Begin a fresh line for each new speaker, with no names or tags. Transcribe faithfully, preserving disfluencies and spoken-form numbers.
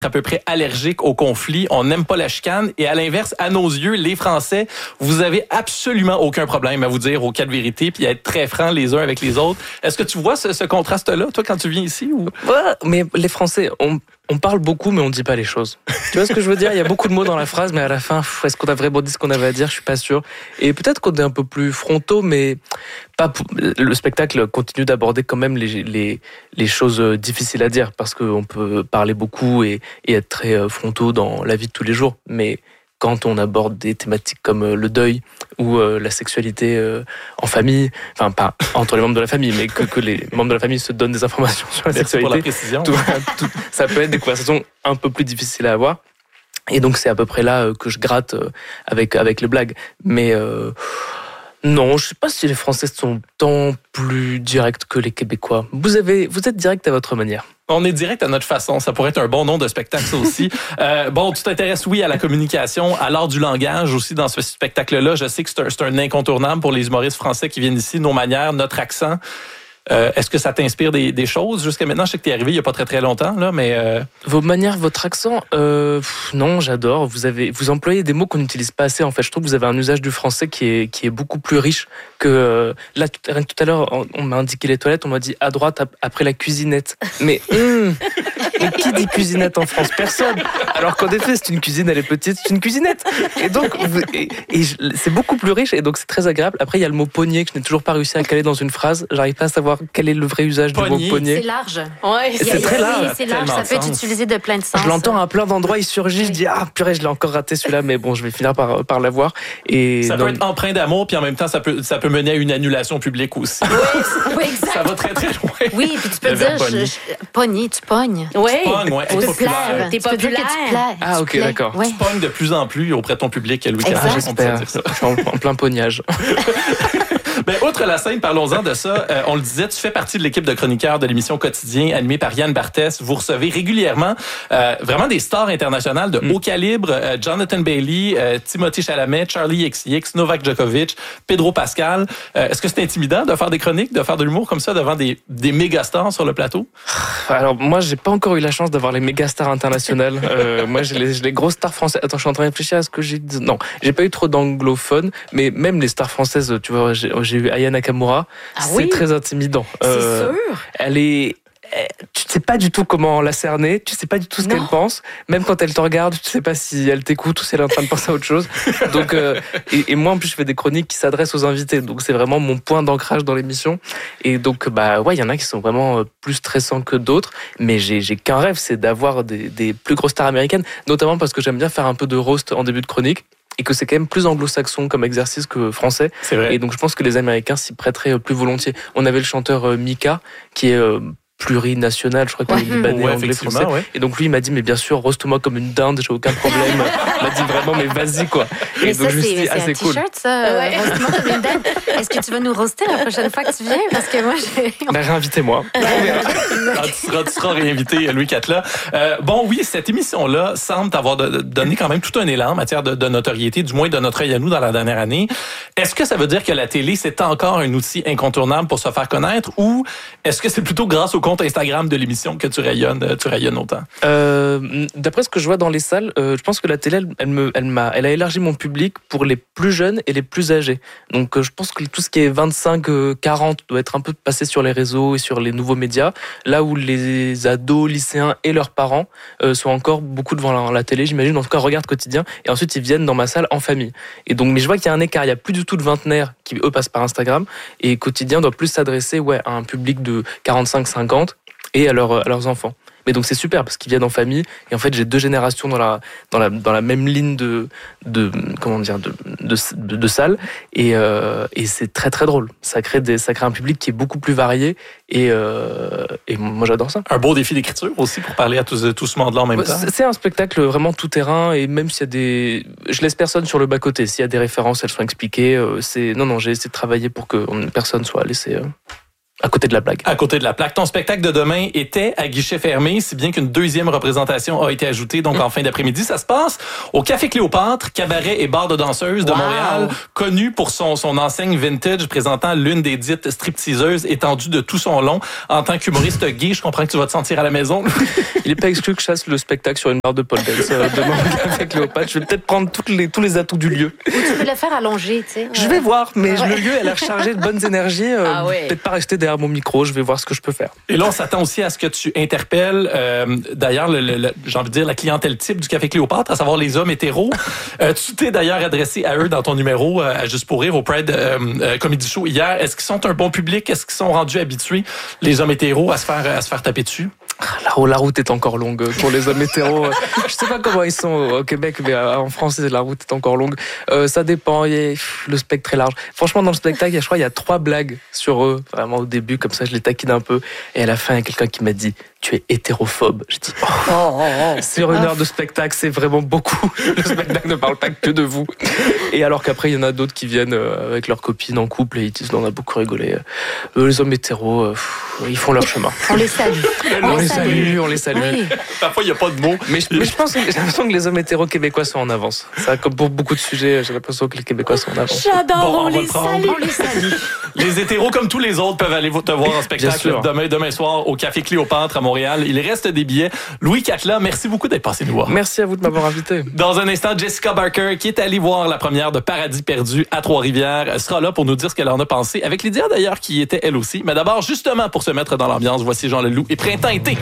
à peu près allergique au conflit, on n'aime pas la chicane et à l'inverse, à nos yeux, les Français, vous avez absolument aucun problème à vous dire aux quatre vérités puis à être très francs les uns avec les autres. Est-ce que tu vois ce, ce contraste-là, toi, quand tu viens ici? Ou...
Ouais, mais les Français, on, on parle beaucoup, mais on dit pas les choses. Tu vois ce que je veux dire? Il y a beaucoup de mots dans la phrase, mais à la fin, pff, est-ce qu'on a vraiment dit ce qu'on avait à dire? Je suis pas sûr. Et peut-être qu'on est un peu plus frontaux, mais pas pour... le spectacle continue d'aborder quand même les, les, les choses difficiles à dire, parce qu'on peut parler beaucoup et, et être très frontaux dans la vie de tous les jours. Mais quand on aborde des thématiques comme le deuil ou la sexualité en famille, enfin pas entre les membres de la famille, mais que, que les membres de la famille se donnent des informations sur la
Merci
sexualité,
pour la précision.
Tout, tout, ça peut être des conversations un peu plus difficiles à avoir. Et donc c'est à peu près là que je gratte avec, avec les blagues. Mais euh, non, je sais pas si les Français sont tant plus directs que les Québécois. Vous, avez, vous êtes direct à votre manière.
On est direct à notre façon. Ça pourrait être un bon nom de spectacle, ça aussi. euh, bon, tu t'intéresses, oui, à la communication, à l'art du langage aussi dans ce spectacle-là. Je sais que c'est un, c'est un incontournable pour les humoristes français qui viennent ici. Nos manières, notre accent. Euh, est-ce que ça t'inspire des, des choses jusqu'à maintenant? Je sais que t'es arrivé il y a pas très très longtemps, là, mais... Euh...
Vos manières, votre accent, euh, pff, non, j'adore. Vous avez, vous employez des mots qu'on n'utilise pas assez. En fait, je trouve que vous avez un usage du français qui est qui est beaucoup plus riche que euh, là. Tout, rien que tout à l'heure, on, on m'a indiqué les toilettes. On m'a dit à droite après la cuisinette. Mais, hum, mais qui dit cuisinette en France? Personne. Alors qu'en effet, c'est une cuisine, elle est petite, c'est une cuisinette. Et donc, vous, et, et je, c'est beaucoup plus riche et donc c'est très agréable. Après, il y a le mot poignée que je n'ai toujours pas réussi à caler dans une phrase. J'arrive pas à savoir quel est le vrai usage
Pogné.
du mot poignée.
C'est large.
Ouais,
c'est, c'est très large.
Oui, c'est large. Ça peut être utilisé de plein de sens.
Je l'entends à plein d'endroits, il surgit, je dis ah purée, je l'ai encore raté celui-là, mais bon, je vais finir par par l'avoir. Et
ça
non,
peut être empreint d'amour, puis en même temps, ça peut ça peut mener à une annulation publique aussi.
Oui, oui, exact.
Ça va très très loin.
Oui, puis tu peux
Le
dire
verbe
je,
pogner.
je, pogner, tu pognes.
Ouais.
Tu pognes, ouais,
Tu
être
te
populaire.
plaies.
T'es
Tu peux dire que tu
populaire.
plais.
Ah,
Tu
ok,
plais.
d'accord.
Ouais.
Tu pognes de plus en plus auprès de ton public, Louis
Exact.
Carré, on peut
j'espère.
dire ça.
Je suis en, en plein pognage.
Ben, outre la scène, parlons-en de ça. Euh, on le disait, tu fais partie de l'équipe de chroniqueurs de l'émission Quotidien, animée par Yann Barthès. Vous recevez régulièrement euh, vraiment des stars internationales de mm. haut calibre. Euh, Jonathan Bailey, euh, Timothée Chalamet, Charlie X C X, Novak Djokovic, Pedro Pascal. Euh, est-ce que c'est intimidant de faire des chroniques, de faire de l'humour comme ça devant des, des méga stars sur le plateau?
Alors moi, j'ai pas encore eu la chance d'avoir les méga stars internationales. Euh, moi, j'ai les, j'ai les grosses stars françaises. Attends, je suis en train de réfléchir à ce que j'ai dit. Non, j'ai pas eu trop d'anglophones, mais même les stars françaises, tu vois, j'ai, j'ai eu Aya Nakamura.
Ah
c'est
oui?
très intimidant.
C'est
Euh,
sûr.
Elle est... Tu sais pas du tout comment la cerner, tu sais pas du tout ce
Non.
qu'elle pense. Même quand elle te regarde, tu sais pas si elle t'écoute ou si elle est en train de penser à autre chose. Donc, euh, et, et moi en plus je fais des chroniques qui s'adressent aux invités, donc c'est vraiment mon point d'ancrage dans l'émission. Et donc bah ouais, il y en a qui sont vraiment plus stressants que d'autres, mais j'ai, j'ai qu'un rêve, c'est d'avoir des, des plus grosses stars américaines, notamment parce que j'aime bien faire un peu de roast en début de chronique. Et que c'est quand même plus anglo-saxon comme exercice que français.
C'est vrai.
Et donc je pense que les Américains s'y prêteraient plus volontiers. On avait le chanteur Mika qui est euh, plurinational, je crois qu'il est libanais,
Ouais,
anglais,
effectivement,
français.
ouais.
Et donc lui il m'a dit mais bien sûr roast-moi comme une dinde, j'ai aucun problème. Il m'a dit vraiment mais vas-y quoi. Et
Mais
donc
ça,
je me suis
c'est,
dit
c'est
ah
un
c'est cool.
t-shirt, ça.
Ouais.
euh, roast-moi comme une dinde. Est-ce que tu vas nous roaster la prochaine fois que tu viens? Parce que moi, j'ai...
Ben réinvitez-moi.
Ah, tu, seras, tu seras réinvité, Louis Catela. Euh, bon, oui, cette émission-là semble t'avoir de, de donné quand même tout un élan en matière de, de notoriété, du moins de notre œil à nous dans la dernière année. Est-ce que ça veut dire que la télé, c'est encore un outil incontournable pour se faire connaître ou est-ce que c'est plutôt grâce au compte Instagram de l'émission que tu rayonnes, tu rayonnes autant?
Euh, d'après ce que je vois dans les salles, euh, je pense que la télé, elle, elle, me, elle, m'a, elle a élargi mon public pour les plus jeunes et les plus âgés. Donc euh, je pense que tout ce qui est vingt-cinq quarante doit être un peu passé sur les réseaux et sur les nouveaux médias, là où les ados, lycéens et leurs parents euh, sont encore beaucoup devant la, la télé, j'imagine, en tout cas regardent Quotidien, et ensuite ils viennent dans ma salle en famille. Et donc, mais je vois qu'il y a un écart, il n'y a plus du tout de vingtenaires qui eux passent par Instagram, et Quotidien doit plus s'adresser ouais, à un public de quarante-cinq cinquante et à, leur, à leurs enfants. Mais donc c'est super parce qu'ils viennent en famille et en fait j'ai deux générations dans la dans la dans la même ligne de de comment dire de de, de, de salles et euh, et c'est très très drôle. Ça crée des ça crée un public qui est beaucoup plus varié et euh, et moi j'adore ça.
Un beau défi d'écriture aussi pour parler à tout, tout ce monde-là en même temps.
C'est un spectacle vraiment tout terrain et même s'il y a des je laisse personne sur le bas côté. S'il y a des références, elles sont expliquées. C'est non non j'ai essayé de travailler pour que personne soit laissé. À côté de la blague.
À côté de la plaque. Ton spectacle de demain était à guichet fermé, si bien qu'une deuxième représentation a été ajoutée. Donc, en fin d'après-midi, ça se passe au Café Cléopâtre, cabaret et bar de danseuses de
Wow.
Montréal, connu pour son, son enseigne vintage présentant l'une des dites stripteaseuses étendue de tout son long. En tant qu'humoriste gay, je comprends que tu vas te sentir à la maison.
Il n'est pas exclu que je fasse le spectacle sur une barre de pole dance euh, demain au Café Cléopâtre. Je vais peut-être prendre toutes les, tous les atouts du lieu.
Ou tu peux le faire allongé, tu sais.
Je vais voir, mais
Ouais.
le lieu a l'air chargé de bonnes énergies. Euh,
Ah ouais.
Peut-être pas rester derrière mon micro, je vais voir ce que je peux faire.
Et là, on s'attend aussi à ce que tu interpelles, euh, d'ailleurs, le, le, le- j'ai envie de dire la clientèle type du Café Cléopâtre, à savoir les hommes hétéros. Euh, tu t'es d'ailleurs adressé à eux dans ton numéro euh, à Juste pour rire au Pride euh, euh, Comedy Show hier. Est-ce qu'ils sont un bon public? Est-ce qu'ils sont rendus habitués, les hommes hétéros, à se faire, à se faire taper dessus?
La, la route est encore longue pour les hommes hétéros. Je sais pas comment ils sont au Québec, mais en France, la route est encore longue. Euh, ça dépend. Il y a, pff, le spectre est large. Franchement, dans le spectacle, je crois il y a trois blagues sur eux. Vraiment au début, comme ça, je les taquine un peu. Et à la fin, il y a quelqu'un qui m'a dit "Tu es hétérophobe." Je dis oh,
Oh, oh, oh.
sur une heure de spectacle, c'est vraiment beaucoup. Le spectacle ne parle pas que de vous. Et alors qu'après, il y en a d'autres qui viennent euh, avec leurs copines en couple et ils disent "Non, on a beaucoup rigolé." Euh, les hommes hétéros, euh, pff, ils font leur chemin.
On les salue.
On les salue, on les salue.
Oui.
Parfois, il n'y a pas de mots.
Mais je, mais je pense que j'ai l'impression que les hommes hétéros québécois sont en avance. Ça, comme pour beaucoup de sujets, j'ai l'impression que les Québécois sont en avance.
J'adore,
Bon, on
on,
va
les
prendre.
salue. On les salue.
Les hétéros, comme tous les autres, peuvent aller te voir en
Bien
spectacle
sûr.
demain, demain soir au Café Cléopâtre à Montréal. Il reste des billets. Louis Catla, merci beaucoup d'être passé nous voir.
Merci à vous de m'avoir invité.
Dans un instant, Jessica Barker, qui est allée voir la première de Paradis perdu à Trois-Rivières, elle sera là pour nous dire ce qu'elle en a pensé, avec Lydia d'ailleurs, qui était elle aussi. Mais d'abord, justement, pour se mettre dans l'ambiance, voici Jean Leloup et Printemps-été.